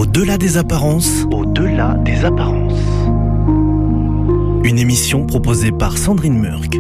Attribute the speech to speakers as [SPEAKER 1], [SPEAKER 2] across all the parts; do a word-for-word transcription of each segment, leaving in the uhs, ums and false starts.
[SPEAKER 1] Au-delà des apparences,
[SPEAKER 2] Au-delà des apparences.
[SPEAKER 1] une émission proposée par Sandrine Murk.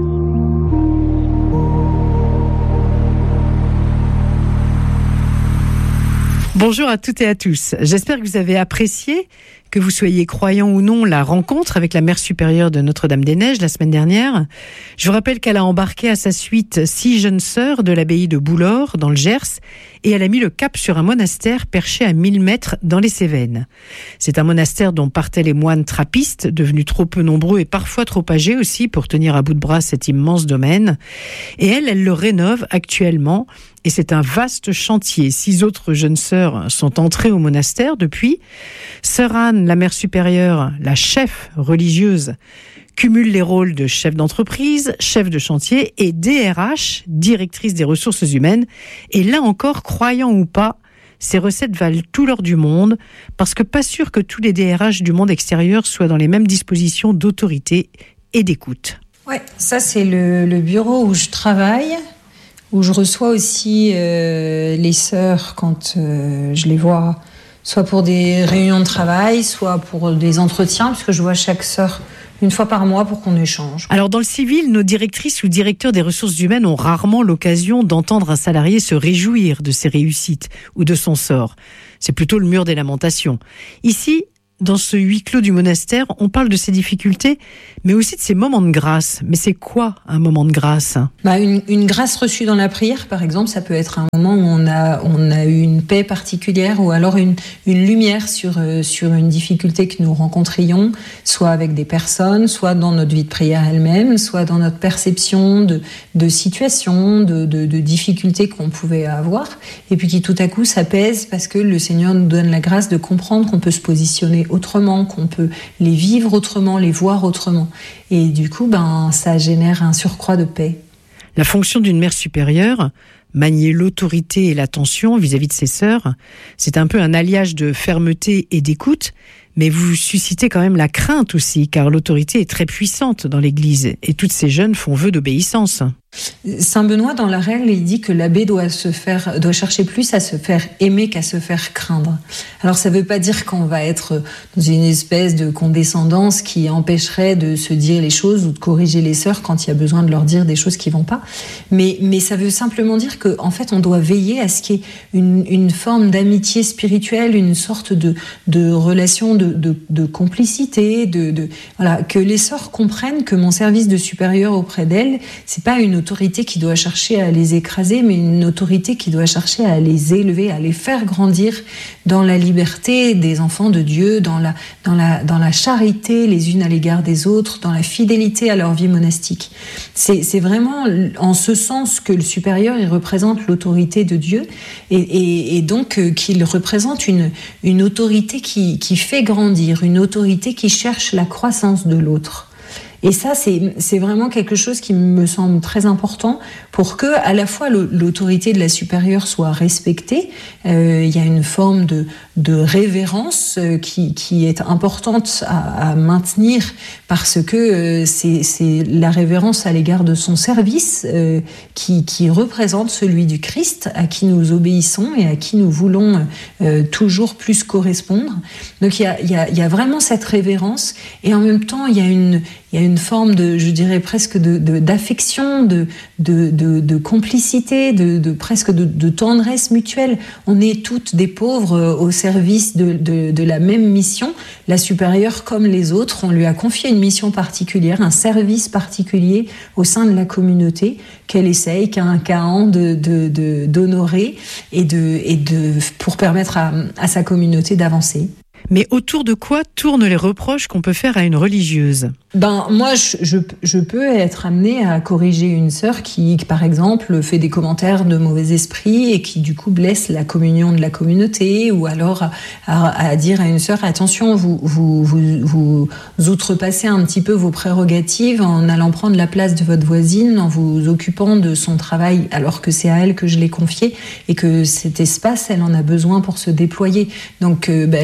[SPEAKER 3] Bonjour à toutes et à tous. J'espère que vous avez apprécié, que vous soyez croyant ou non, la rencontre avec la mère supérieure de Notre-Dame-des-Neiges la semaine dernière. Je vous rappelle qu'elle a embarqué à sa suite six jeunes sœurs de l'abbaye de Boulor, dans le Gers, et elle a mis le cap sur un monastère perché à mille mètres dans les Cévennes. C'est un monastère dont partaient les moines trappistes, devenus trop peu nombreux et parfois trop âgés aussi pour tenir à bout de bras cet immense domaine. Et elle, elle le rénove actuellement. Et c'est un vaste chantier. Six autres jeunes sœurs sont entrées au monastère depuis. Sœur Anne, la mère supérieure, la chef religieuse, cumule les rôles de chef d'entreprise, chef de chantier et D R H, directrice des ressources humaines. Et là encore, croyant ou pas, ces recettes valent tout l'or du monde, parce que pas sûr que tous les D R H du monde extérieur soient dans les mêmes dispositions d'autorité et d'écoute.
[SPEAKER 4] Ouais, ça c'est le, le bureau où je travaille, où je reçois aussi euh, les sœurs quand euh, je les vois, soit pour des réunions de travail, soit pour des entretiens, parce que je vois chaque sœur une fois par mois pour qu'on échange.
[SPEAKER 3] Alors dans le civil, nos directrices ou directeurs des ressources humaines ont rarement l'occasion d'entendre un salarié se réjouir de ses réussites ou de son sort. C'est plutôt le mur des lamentations. Ici, dans ce huis clos du monastère, on parle de ses difficultés, mais aussi de ses moments de grâce. Mais c'est quoi un moment de grâce ?
[SPEAKER 4] Bah une, une grâce reçue dans la prière, par exemple, ça peut être un moment où on a, on a eu une paix particulière, ou alors une, une lumière sur, euh, sur une difficulté que nous rencontrions, soit avec des personnes, soit dans notre vie de prière elle-même, soit dans notre perception de, de situations, de, de, de difficultés qu'on pouvait avoir, et puis qui tout à coup s'apaisent parce que le Seigneur nous donne la grâce de comprendre qu'on peut se positionner autrement, qu'on peut les vivre autrement, les voir autrement. Et du coup, ben, ça génère un surcroît de paix.
[SPEAKER 3] La fonction d'une mère supérieure, manier l'autorité et l'attention vis-à-vis de ses sœurs, c'est un peu un alliage de fermeté et d'écoute, mais vous suscitez quand même la crainte aussi, car l'autorité est très puissante dans l'Église, et toutes ces jeunes font vœu d'obéissance.
[SPEAKER 4] Saint Benoît, dans la règle, il dit que l'abbé doit se faire, doit chercher plus à se faire aimer qu'à se faire craindre. Alors, ça ne veut pas dire qu'on va être dans une espèce de condescendance qui empêcherait de se dire les choses ou de corriger les sœurs quand il y a besoin de leur dire des choses qui ne vont pas. Mais, mais ça veut simplement dire qu'en fait, on doit veiller à ce qu'il y ait une, une forme d'amitié spirituelle, une sorte de, de relation de, de, de complicité, de, de, voilà, que les sœurs comprennent que mon service de supérieur auprès d'elles, c'est pas une autorité qui doit chercher à les écraser, mais une autorité qui doit chercher à les élever, à les faire grandir dans la liberté des enfants de Dieu, dans la, dans la, dans la charité les unes à l'égard des autres, dans la fidélité à leur vie monastique. C'est, c'est vraiment en ce sens que le supérieur, il représente l'autorité de Dieu, et, et, et donc euh, qu'il représente une, une autorité qui, qui fait grandir, une autorité qui cherche la croissance de l'autre. Et ça, c'est, c'est vraiment quelque chose qui me semble très important pour que, à la fois, l'autorité de la supérieure soit respectée. Euh, il y a une forme de, de révérence euh, qui, qui est importante à, à maintenir parce que euh, c'est, c'est la révérence à l'égard de son service euh, qui, qui représente celui du Christ, à qui nous obéissons et à qui nous voulons euh, toujours plus correspondre. Donc, il y a, il y a, il y a vraiment cette révérence, et en même temps, il y a une Il y a une forme de, je dirais presque de, de d'affection, de, de, de, de complicité, de, de presque de, de tendresse mutuelle. On est toutes des pauvres au service de, de, de la même mission. La supérieure, comme les autres, on lui a confié une mission particulière, un service particulier au sein de la communauté qu'elle essaye, qu'un qu'un de, de, de, d'honorer et de, et de, pour permettre à, à sa communauté d'avancer.
[SPEAKER 3] Mais autour de quoi tournent les reproches qu'on peut faire à une religieuse ?
[SPEAKER 4] Ben, moi, je, je, je peux être amenée à corriger une sœur qui, qui, par exemple, fait des commentaires de mauvais esprit et qui, du coup, blesse la communion de la communauté, ou alors à, à, à dire à une sœur, attention, vous, vous, vous, vous outrepassez un petit peu vos prérogatives en allant prendre la place de votre voisine, en vous occupant de son travail, alors que c'est à elle que je l'ai confié et que cet espace, elle en a besoin pour se déployer. Donc, euh, ben, je vous invite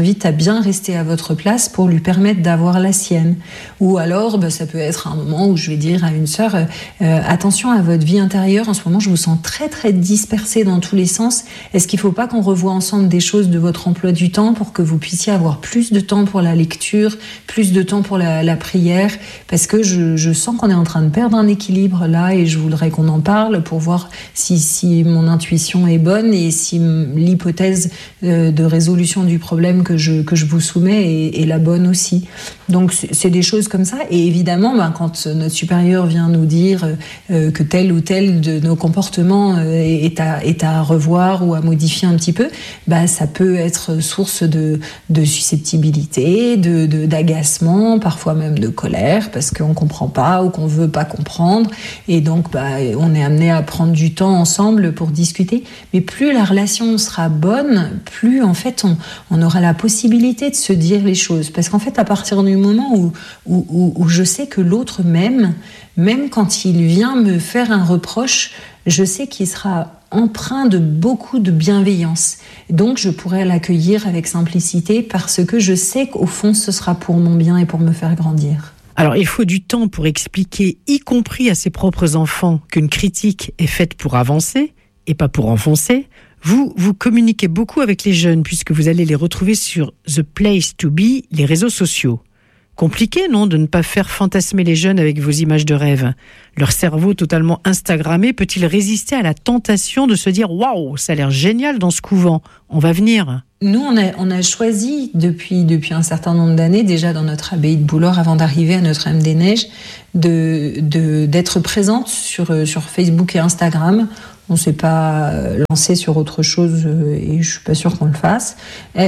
[SPEAKER 4] invite à bien rester à votre place pour lui permettre d'avoir la sienne. Ou alors, bah, ça peut être un moment où je vais dire à une sœur, euh, euh, attention à votre vie intérieure, en ce moment je vous sens très très dispersée dans tous les sens. Est-ce qu'il ne faut pas qu'on revoie ensemble des choses de votre emploi du temps pour que vous puissiez avoir plus de temps pour la lecture, plus de temps pour la, la prière, parce que je, je sens qu'on est en train de perdre un équilibre là et je voudrais qu'on en parle pour voir si, si mon intuition est bonne et si l'hypothèse euh, de résolution du problème que je, que je vous soumets est, est la bonne aussi. Donc c'est, c'est des choses comme ça. Et évidemment, ben, quand notre supérieur vient nous dire euh, que tel ou tel de nos comportements euh, est, à, est à revoir ou à modifier un petit peu, ben, ça peut être source de, de susceptibilité, de, de, d'agacement, parfois même de colère, parce qu'on ne comprend pas ou qu'on ne veut pas comprendre. Et donc, ben, on est amené à prendre du temps ensemble pour discuter. Mais plus la relation sera bonne, plus en fait on, on aura la possibilité de se dire les choses. Parce qu'en fait, à partir du moment où, où, où, où je sais que l'autre m'aime, même quand il vient me faire un reproche, je sais qu'il sera empreint de beaucoup de bienveillance. Donc je pourrai l'accueillir avec simplicité parce que je sais qu'au fond ce sera pour mon bien et pour me faire grandir.
[SPEAKER 3] Alors, il faut du temps pour expliquer, y compris à ses propres enfants, qu'une critique est faite pour avancer et pas pour enfoncer. Vous, vous communiquez beaucoup avec les jeunes puisque vous allez les retrouver sur The Place to Be, les réseaux sociaux. Compliqué, non, de ne pas faire fantasmer les jeunes avec vos images de rêve. Leur cerveau totalement instagrammé peut-il résister à la tentation de se dire « Waouh, ça a l'air génial dans ce couvent, on va venir ».
[SPEAKER 4] Nous, on a, on a choisi depuis, depuis un certain nombre d'années, déjà dans notre abbaye de Boulor, avant d'arriver à Notre-Dame-des-Neiges, de, de, d'être présente sur, sur Facebook et Instagram. On ne s'est pas lancé sur autre chose et je ne suis pas sûre qu'on le fasse.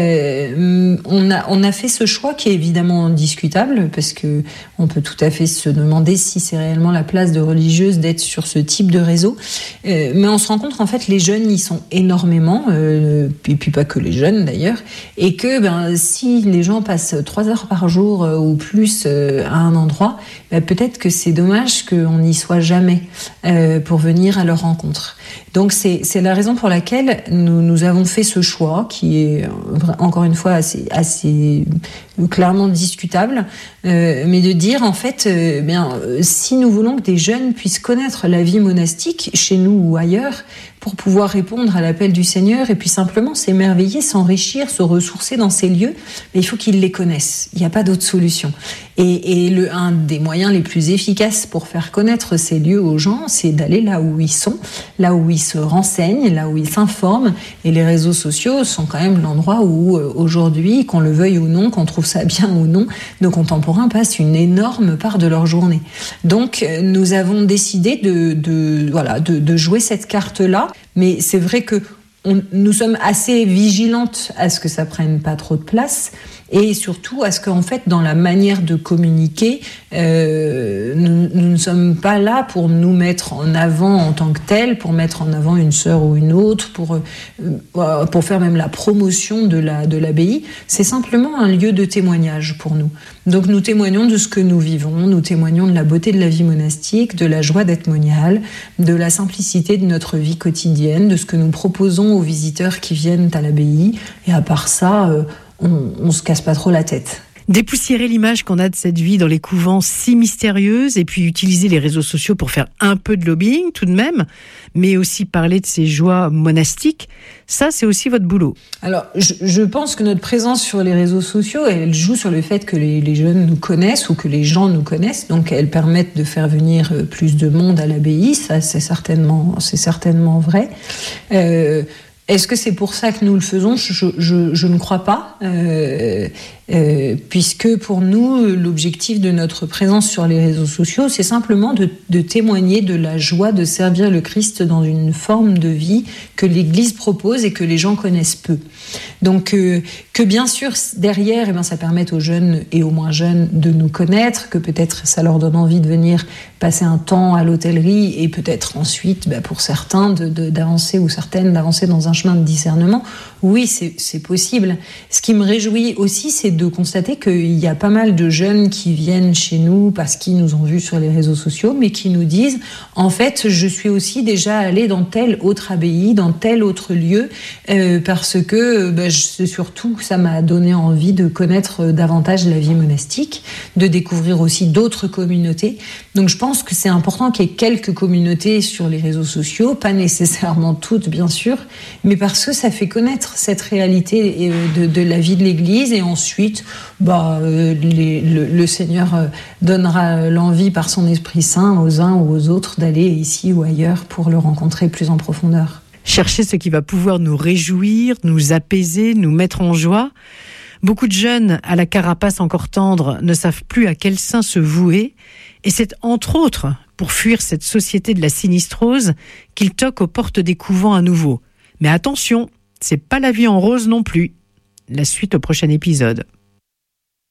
[SPEAKER 4] Euh, on, a, on a fait ce choix qui est évidemment discutable parce qu'on peut tout à fait se demander si c'est réellement la place de religieuse d'être sur ce type de réseau. Euh, mais on se rend compte qu'en fait les jeunes y sont énormément, euh, et puis pas que les jeunes d'ailleurs, et que ben, si les gens passent trois heures par jour euh, ou plus euh, à un endroit, ben, peut-être que c'est dommage qu'on n'y soit jamais euh, pour venir à leur rencontre. Donc c'est, c'est la raison pour laquelle nous, nous avons fait ce choix qui est encore une fois assez, assez clairement discutable, euh, mais de dire en fait, euh, bien, si nous voulons que des jeunes puissent connaître la vie monastique chez nous ou ailleurs, pour pouvoir répondre à l'appel du Seigneur et puis simplement s'émerveiller, s'enrichir, se ressourcer dans ces lieux, mais il faut qu'ils les connaissent. Il n'y a pas d'autre solution. Et, et le, un des moyens les plus efficaces pour faire connaître ces lieux aux gens, c'est d'aller là où ils sont, là où ils se renseignent, là où ils s'informent. Et les réseaux sociaux sont quand même l'endroit où aujourd'hui, qu'on le veuille ou non, qu'on trouve ça bien ou non, nos contemporains passent une énorme part de leur journée. Donc nous avons décidé de, de, voilà, de, de jouer cette carte-là. Mais c'est vrai que on, nous sommes assez vigilantes à ce que ça prenne pas trop de place et surtout à ce qu'en fait dans la manière de communiquer, euh, nous, nous ne sommes pas là pour nous mettre en avant en tant que tel, pour mettre en avant une sœur ou une autre, pour euh, pour faire même la promotion de la de l'abbaye. C'est simplement un lieu de témoignage pour nous. Donc nous témoignons de ce que nous vivons, nous témoignons de la beauté de la vie monastique, de la joie d'être monial, de la simplicité de notre vie quotidienne, de ce que nous proposons aux visiteurs qui viennent à l'abbaye. Et à part ça, euh, on, on se casse pas trop la tête.
[SPEAKER 3] Dépoussiérer l'image qu'on a de cette vie dans les couvents si mystérieuse et puis utiliser les réseaux sociaux pour faire un peu de lobbying tout de même, mais aussi parler de ces joies monastiques, ça c'est aussi votre boulot.
[SPEAKER 4] Alors je, je pense que notre présence sur les réseaux sociaux, elle joue sur le fait que les, les jeunes nous connaissent ou que les gens nous connaissent, donc elles permettent de faire venir plus de monde à l'abbaye, ça c'est certainement, c'est certainement vrai. Euh, Est-ce que c'est pour ça que nous le faisons ? je, je, je ne crois pas, euh, euh, puisque pour nous, l'objectif de notre présence sur les réseaux sociaux, c'est simplement de, de témoigner de la joie de servir le Christ dans une forme de vie que l'Église propose et que les gens connaissent peu. Donc, euh, que bien sûr, derrière, eh bien, ça permet aux jeunes et aux moins jeunes de nous connaître, que peut-être ça leur donne envie de venir passer un temps à l'hôtellerie et peut-être ensuite, bah, pour certains, de, de, d'avancer ou certaines d'avancer dans un chemin de discernement. Oui, c'est, c'est possible. Ce qui me réjouit aussi, c'est de constater qu'il y a pas mal de jeunes qui viennent chez nous parce qu'ils nous ont vus sur les réseaux sociaux, mais qui nous disent, en fait, je suis aussi déjà allé dans telle autre abbaye, dans tel autre lieu, euh, parce que bah, je, surtout, ça m'a donné envie de connaître davantage la vie monastique, de découvrir aussi d'autres communautés. Donc je pense que c'est important qu'il y ait quelques communautés sur les réseaux sociaux, pas nécessairement toutes, bien sûr, mais parce que ça fait connaître cette réalité de, de la vie de l'Église, et ensuite bah, euh, les, le, le Seigneur donnera l'envie par son Esprit Saint aux uns ou aux autres d'aller ici ou ailleurs pour le rencontrer plus en profondeur.
[SPEAKER 3] Chercher ce qui va pouvoir nous réjouir, nous apaiser, nous mettre en joie. Beaucoup de jeunes à la carapace encore tendre ne savent plus à quel saint se vouer, et c'est entre autres pour fuir cette société de la sinistrose qu'ils toquent aux portes des couvents à nouveau. Mais attention, c'est pas la vie en rose non plus. La suite au prochain épisode.